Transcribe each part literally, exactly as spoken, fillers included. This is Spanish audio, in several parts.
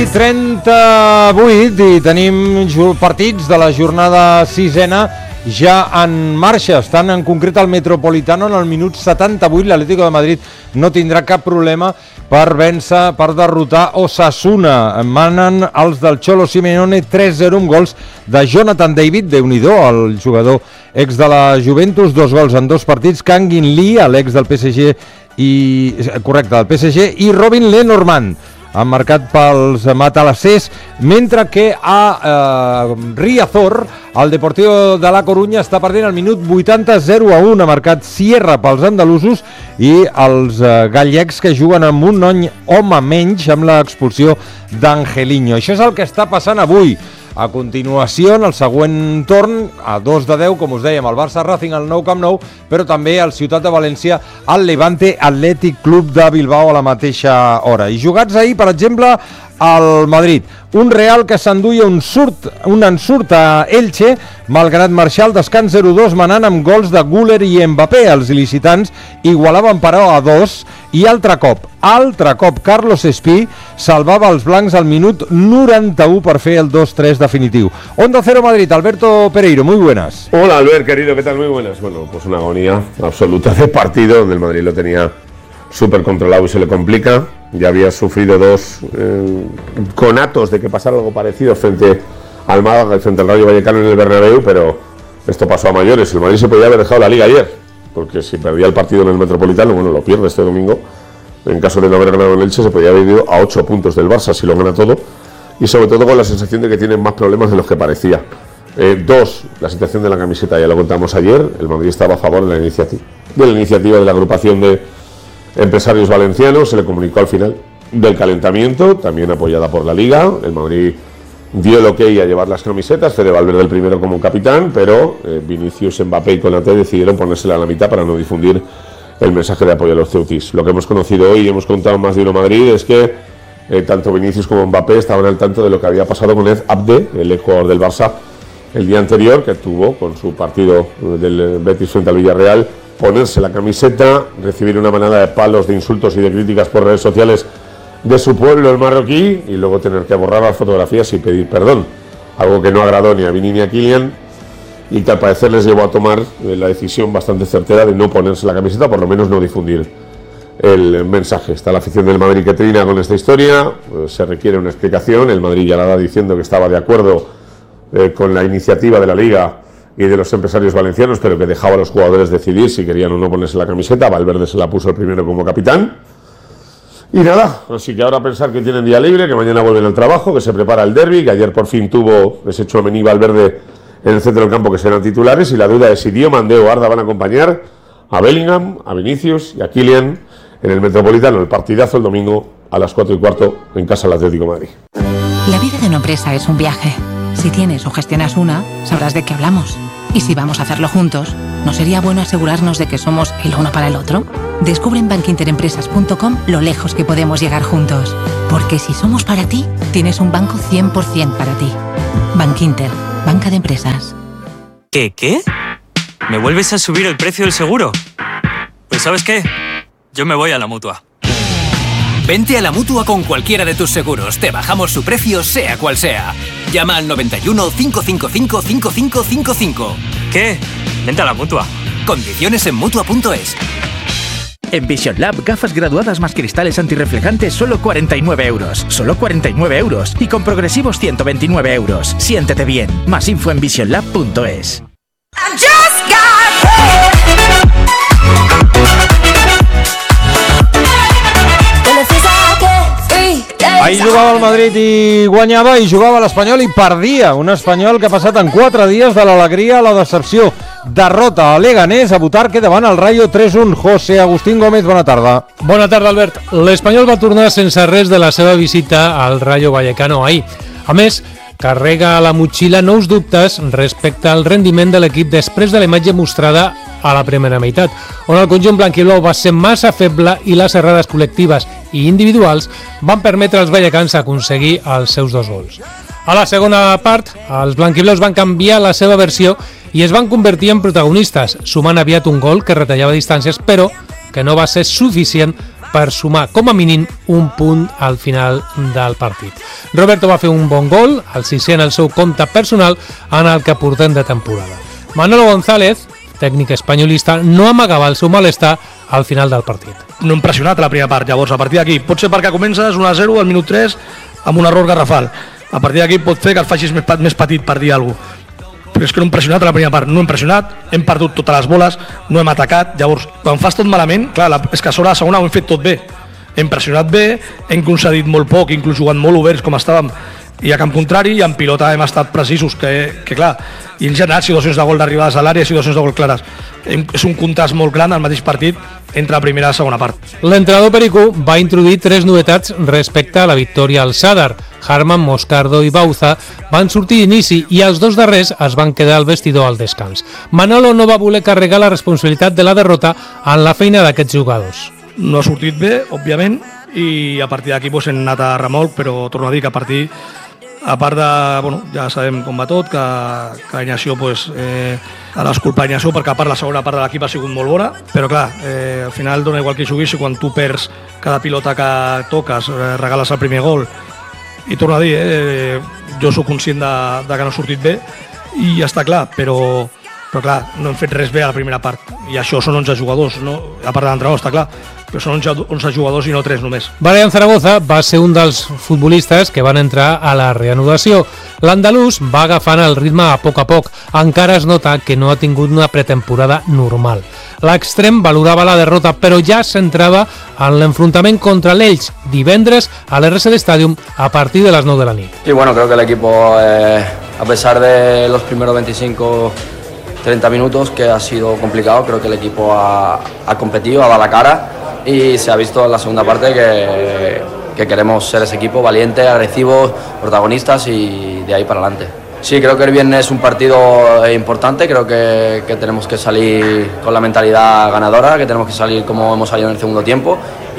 i trenta-vuit i tenim partits de la jornada sisena ja en marxa. Estan en concret al Metropolitano en el minut setanta-vuit. L'Atlético de Madrid no tindrà cap problema per vèncer, per derrotar Osasuna. Manen els del Cholo Simeone tres zero amb gols de Jonathan David, Déu-n'hi-do, el jugador ex de la Juventus, dos gols en dos partits. Kangin Lee, l'ex del P S G, i correcte, del P S G, i Robin Lenormand han marcat pels matalassers, mentre que a eh, Riazor el Deportivo de la Corunya està perdent al minut vuitanta, zero a un, ha marcat Sierra pels andalusos, i els eh, gallecs que juguen amb un any home menys amb l'expulsió d'Angelino. Això és el que està passant avui. A continuació, en el següent torn, a dos de deu, com us dèiem, el Barça Racing al Nou Camp Nou, però també al Ciutat de València, al Levante Athletic Club de Bilbao a la mateixa hora. I jugats ahir, per exemple, al Madrid. Un Real que s'enduia un, surt, un ensurt a Elche, malgrat marxar al descans zero dos, manant amb gols de Güler i Mbappé. Els il·licitants igualaven però a dos, i altre cop, altre cop, Carlos Espí salvava els blancs al minut noranta-u per fer el dos tres definitiu. Onda Cero Madrid, Alberto Pereiro, muy buenas. Hola Albert, querido, ¿qué tal? Muy buenas. Bueno, pues una agonía absoluta de partido, donde el Madrid lo tenía súper controlado y se le complica. Ya había sufrido dos eh, conatos de que pasara algo parecido frente al Málaga y frente al Rayo Vallecano en el Bernabéu, pero esto pasó a mayores. El Madrid se podía haber dejado la Liga ayer, porque si perdía el partido en el Metropolitano, bueno, lo pierde este domingo. En caso de no haber ganado en Elche, se podía haber ido a ocho puntos del Barça si lo gana todo, y sobre todo con la sensación de que tienen más problemas de los que parecía. Eh, dos, la situación de la camiseta, ya lo contamos ayer. El Madrid estaba a favor de la iniciativa de la, iniciativa de la agrupación de empresarios valencianos. Se le comunicó al final del calentamiento, también apoyada por la Liga. El Madrid dio el ok a llevar las camisetas, Fede Valverde el primero como capitán, pero eh, Vinicius, Mbappé y Konaté decidieron ponérsela a la mitad para no difundir el mensaje de apoyo a los ceutis. Lo que hemos conocido hoy y hemos contado más de uno Madrid es que eh, tanto Vinicius como Mbappé estaban al tanto de lo que había pasado con Ed Abde, el jugador del Barça, el día anterior, que tuvo con su partido del Betis frente al Villarreal, ponerse la camiseta, recibir una manada de palos, de insultos y de críticas por redes sociales de su pueblo, el marroquí, y luego tener que borrar las fotografías y pedir perdón, algo que no agradó ni a Vini ni a Kylian, y que al parecer les llevó a tomar la decisión bastante certera de no ponerse la camiseta, por lo menos no difundir el mensaje. Está la afición del Madrid que trina con esta historia, pues se requiere una explicación. El Madrid ya la da diciendo que estaba de acuerdo eh, con la iniciativa de la Liga y de los empresarios valencianos, pero que dejaba a los jugadores decidir si querían o no ponerse la camiseta. Valverde se la puso el primero como capitán. Y nada, así que ahora pensar que tienen día libre, que mañana vuelven al trabajo, que se prepara el derbi, que ayer por fin tuvo ese Tchouaméni y Valverde en el centro del campo, que serán titulares, y la duda es si Diomandé o Arda van a acompañar a Bellingham, a Vinicius y a Kylian en el Metropolitano. El partidazo el domingo a las cuatro y cuarto en casa del Atlético de Madrid. La vida de una empresa es un viaje. Si tienes o gestionas una, sabrás de qué hablamos. Y si vamos a hacerlo juntos, ¿no sería bueno asegurarnos de que somos el uno para el otro? Descubre en bankinterempresas punto com lo lejos que podemos llegar juntos. Porque si somos para ti, tienes un banco cien por ciento para ti. Bankinter, banca de empresas. ¿Qué, qué? ¿Me vuelves a subir el precio del seguro? Pues ¿sabes qué? Yo me voy a la Mutua. Vente a la Mutua con cualquiera de tus seguros. Te bajamos su precio, sea cual sea. Llama al noventa y uno, cinco cinco cinco, cinco cinco cinco cinco. ¿Qué? Vente a la Mutua. Condiciones en Mutua punto es. En Vision Lab, gafas graduadas más cristales antirreflejantes, solo cuarenta y nueve euros. Solo cuarenta y nueve euros. Y con progresivos ciento veintinueve euros. Siéntete bien. Más info en vision lab punto es. Ahir jugava el Madrid i guanyava, i jugava l'Espanyol i perdia. Un Espanyol que ha passat en quatre dies de l'alegria a la decepció. Derrota a Leganés, a Butarque davant el Rayo tres un. José Agustín Gómez, bona tarda. Bona tarda, Albert. L'Espanyol va tornar sense res de la seva visita al Rayo Vallecano ahir. A més, carrega a la motxilla nous dubtes respecte al rendiment de l'equip després de la imatge mostrada a la primera meitat, on el conjunt blanquiblau va ser massa feble i les errades col·lectives i individuals van permetre als vallecans aconseguir els seus dos gols. A la segona part, els blanquiblaus van canviar la seva versió i es van convertir en protagonistes, sumant aviat un gol que retallava distàncies, però que no va ser suficient per sumar com a mínim un punt al final del partit. Roberto va fer un bon gol, el sisè en el seu compte personal en el que portem de temporada. Manolo González, tècnic espanyolista, no amagava el seu malestar al final del partit. No hem pressionat a la primera part, llavors a partir d'aquí pot ser perquè comences un a zero al minut tres amb un error garrafal. A partir d'aquí pot fer que et facis més, més petit per dir alguna cosa. Però és que no hem pressionat a la primera part, no hem pressionat, hem perdut totes les boles, no hem atacat, llavors quan fas tot malament, clar, la, és que a sobre la segona ho hem fet tot bé. Hem pressionat bé, hem concedit molt poc, inclús jugant molt oberts com estàvem, i a camp contrari i en pilota hem estat precisos, que, que clar, i hem generat situacions de gol d'arribades a l'àrea, situacions de gol clares. Hem, és un contrast molt gran al mateix partit entre la primera i la segona part. L'entrenador Pericú va introduir tres novetats respecte a la victòria al Sadar. Harman, Moscardo i Bauza van sortir d'inici i els dos darrers es van quedar al vestidor al descans. Manolo no va voler carregar la responsabilitat de la derrota en la feina d'aquests jugadors. No ha sortit bé, òbviament, i a partir d'aquí doncs, hem anat a remolc, però torno a dir que a partir a part de, bueno, ja sabem com va tot, que, que l'alineació, pues, eh, a l'esculpa l'alineació, perquè a part la segona part de l'equip ha sigut molt bona, però clar, eh, al final dona igual que juguis i quan tu perds cada pilota que toques, eh, regales el primer gol, i torno a dir, eh, jo sóc conscient de, de que no ha sortit bé, i ja està clar, però, però clar, no hem fet res bé a la primera part, i això són onze jugadors, no? A part de l'entrenador, està clar, però són onze jugadors i no tres només. Brian Zaragoza va ser un dels futbolistes que van entrar a la reanudació. L'andalús va agafant el ritme a poc a poc, encara es nota que no ha tingut una pretemporada normal. L'extrem valorava la derrota, però ja s'entrava en l'enfrontament contra l'Elx divendres a l'R S D Stadium a partir de les nou de la nit. Y bueno, creo que el equipo, eh, a pesar de los primeros veinticinco treinta minutos que ha sido complicado, creo que el equipo ha, ha competido, ha dado la cara y se ha visto en la segunda parte que, que queremos ser ese equipo valiente, agresivos, protagonistas y de ahí para adelante. Sí, creo que el viernes es un partido importante, creo que, que tenemos que salir con la mentalidad ganadora, que tenemos que salir como hemos salido en el segundo tiempo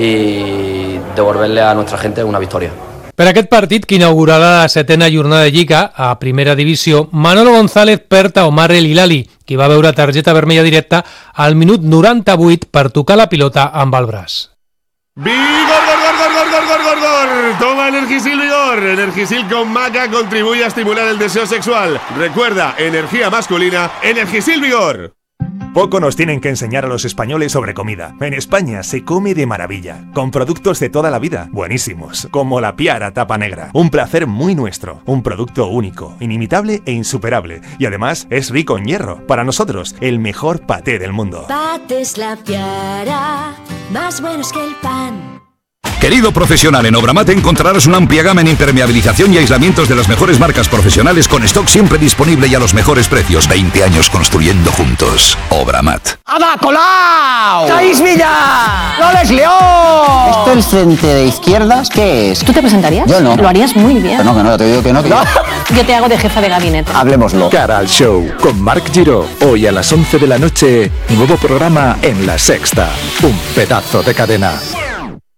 y devolverle a nuestra gente una victoria. Per aquest partit, que inaugurarà la setena jornada de Lliga a Primera Divisió, Manolo González perd a Omar El Hilali, qui va veure targeta vermella directa al minut noranta-vuit per tocar la pilota amb el braç. ¡Vigor, gor, gor, gor, gor, gor, gor, gor, gor! Toma Energisil Vigor. Energisil con maca contribuye a estimular el deseo sexual. Recuerda, energía masculina, Energisil Vigor. Poco nos tienen que enseñar a los españoles sobre comida. En España se come de maravilla, con productos de toda la vida, buenísimos, como la Piara tapa negra. Un placer muy nuestro, un producto único, inimitable e insuperable. Y además es rico en hierro. Para nosotros, el mejor paté del mundo. Patés La Piara, más buenos que el pan. Querido profesional, en Obramat encontrarás una amplia gama en impermeabilización y aislamientos de las mejores marcas profesionales con stock siempre disponible y a los mejores precios. veinte años construyendo juntos. Obramat. ¡Ada Colau! ¡Caís Villa! ¡Loles León! ¿Esto el frente de izquierdas qué es? ¿Tú te presentarías? Yo no. Lo harías muy bien. Que no, que no, te digo que no. Que no. Yo te hago de jefa de gabinete. Hablemoslo. Cara al show con Marc Giró. Hoy a las once de la noche, nuevo programa en La Sexta. Un pedazo de cadena.